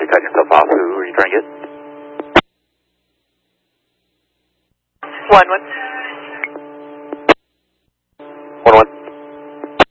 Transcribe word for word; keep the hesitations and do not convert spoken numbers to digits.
You're cutting yourself off. Who are you trying to get? One, one. One, one.